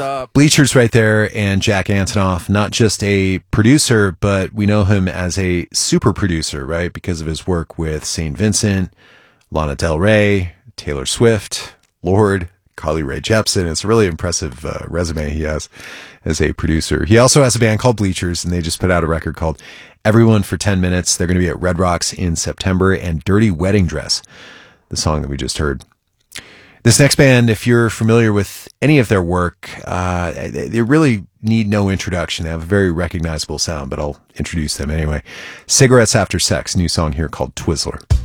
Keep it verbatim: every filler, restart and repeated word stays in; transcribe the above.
up? Bleachers right there, and Jack Antonoff, not just a producer, but we know him as a super producer, right? Because of his work with Saint Vincent, Lana Del Rey, Taylor Swift, Lorde, Carly Rae Jepsen. It's a really impressive uh, resume he has as a producer. He also has a band called Bleachers, and they just put out a record called Everyone for ten minutes. They're going to be at Red Rocks in September, and Dirty Wedding Dress, the song that we just heard. This next band, if you're familiar with any of their work, uh, they really need no introduction. They have a very recognizable sound, but I'll introduce them anyway. Cigarettes After Sex, new song here called Twizzler.